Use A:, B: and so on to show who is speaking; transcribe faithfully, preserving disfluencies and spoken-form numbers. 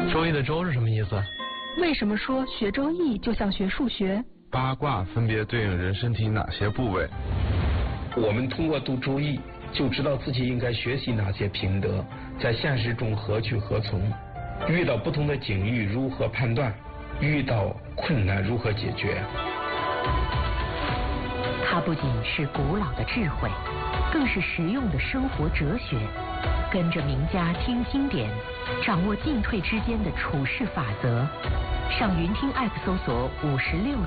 A: 周易的周是什么意思？
B: 为什么说学周易就像学数学？
C: 八卦分别对应人身体哪些部位？
D: 我们通过读周易就知道自己应该学习哪些品德，在现实中何去何从，遇到不同的境遇如何判断，遇到困难如何解决。
E: 它不仅是古老的智慧，更是实用的生活哲学。跟着名家听经典，掌握进退之间的处世法则。上云听 App 搜索五十六。